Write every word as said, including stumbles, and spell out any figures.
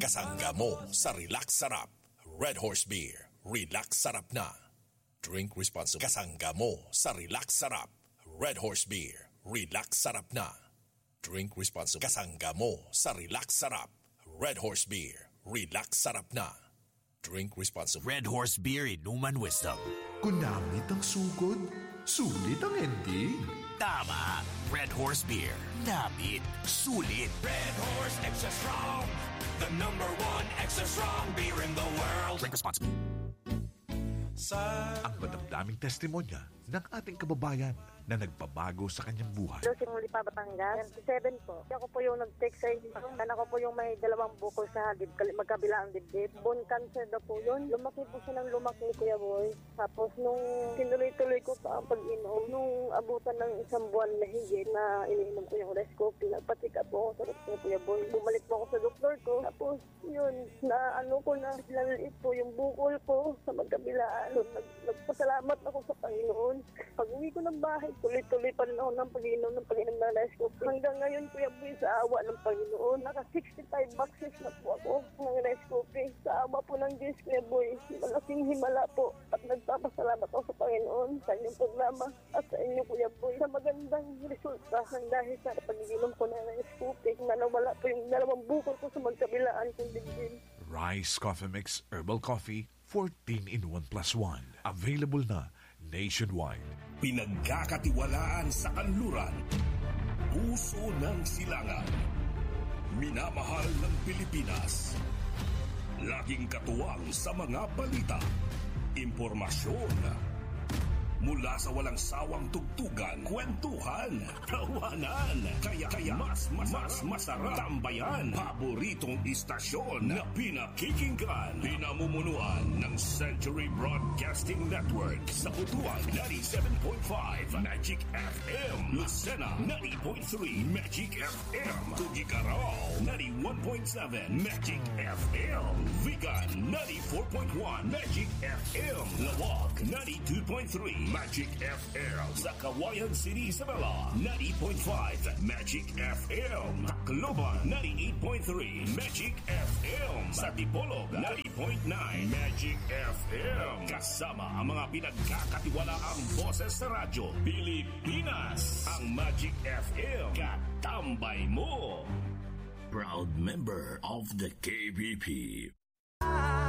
Kasangga mo sa Relax Sarap. Red Horse Beer. Relax Sarap na. Drink responsibly. Kasangga mo sa Relax Sarap. Red Horse Beer. Relax Sarap na. Drink responsibly. Kasangga mo sa Relax Sarap. Red Horse Beer. Relax Sarap na. Drink responsibly. Red Horse Beer Inuman Wisdom. Kunamit ang sugod, sulit ang ending. Tama. Red Horse Beer. Namit. Sulit. Red Horse Extra Strong. The number one extra strong beer in the world. Drink responsibly. Ang madamdaming testimonya ng ating kababayan na nagpabago sa kanyang buhay. Lucy Mulipa, Batangas. twenty-seven po. Ako po yung nag-text sa inyo. Dan ako po yung may dalawang bukol sa dib, magkabila ang dibdib. Bone cancer daw po yun. Lumaki po siya ng lumaki, Kuya Boy. Tapos nung tinuloy-tuloy ko pa ang pag-inom, nung abutan ng isang buwan na higit na iniinom ko yung Rescopy, nagpatika po ako sa doktor, Kuya Boy. Bumalik po ako sa doktor ko. Tapos yun, na ano ko na, laliit po yung bukol ko sa magkabilaan. Nag, nagpasalamat ako sa Panginoon. Pag uwi ko ng bahay, tuloy-tuloy pa rin ako ng pag-inom ng pag-inom ng Rescopy. Hanggang ngayon, Kuya Boy, sa awa ng Panginoon, naka sixty-five boxes na po ako ng Rescopy. Sa awa po ng Diyos, Kuya Boy, malaking himala po. At nagpapasalamat ako sa Panginoon sa inyong programa at sa inyo, Kuya Boy, sa magandang resulta dahil sa pag-inom ko ng Rescopy na nawala po yung dalawang bukol ko sa magkabilaan kong dibdib. Rice Coffee Mix Herbal Coffee fourteen in one plus one. Available na nationwide. Pinagkakatiwalaan sa kanluran. Puso ng silangan. Minamahal ng Pilipinas. Laging katuwang sa mga balita. Impormasyon. Mula sa walang sawang tugtugan, kwentuhan, tawanan. Kaya, kaya mas, mas, mas masarap tambayan. Paboritong istasyon na pinakikinggan. Pinamumunuan ng Century Broadcasting Network. Sa Butuan, ninety-seven point five Magic F M. Lucena, ninety point three Magic F M. Tugikarao, ninety-one point seven Magic F M. Vigan, ninety-four point one Magic F M. Lawag, ninety-two point three Magic F M. Sa Kawayan City, Isabela, ninety point five Magic F M. Tacloban, ninety-eight point three Magic F M. Sa Dipolog, ninety point nine Magic F M. Kasama ang mga pinagkakatiwalaang boses sa radyo Pilipinas. Ang Magic F M. Katambay mo. Proud member of the K B P.